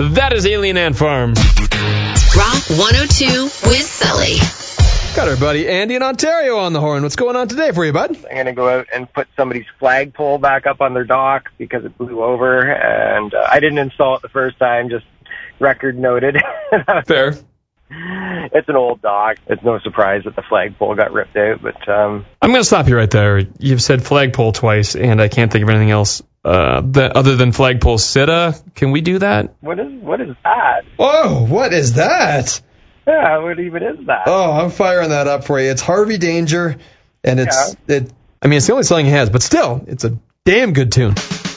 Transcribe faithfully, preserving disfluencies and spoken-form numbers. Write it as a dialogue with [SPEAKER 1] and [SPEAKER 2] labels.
[SPEAKER 1] That is Alien Ant Farm.
[SPEAKER 2] Rock one oh two with Sully.
[SPEAKER 1] Got our buddy Andy in Ontario on the horn. What's going on today for you, bud?
[SPEAKER 3] I'm going to go out and put somebody's flagpole back up on their dock because it blew over, and uh, I didn't install it the first time, just record noted.
[SPEAKER 1] Fair.
[SPEAKER 3] It's an old dock. It's no surprise that the flagpole got ripped out, but... Um,
[SPEAKER 1] I'm going to stop you right there. You've said flagpole twice, and I can't think of anything else uh, that, other than flagpole sitta. Can we do that?
[SPEAKER 3] What is what is that?
[SPEAKER 4] Whoa, what is that?
[SPEAKER 3] Yeah, what even is that?
[SPEAKER 4] Oh, I'm firing that up for you. It's Harvey Danger, and it's...
[SPEAKER 3] Yeah.
[SPEAKER 4] it.
[SPEAKER 1] I mean, it's the only song he has, but still, it's a damn good tune.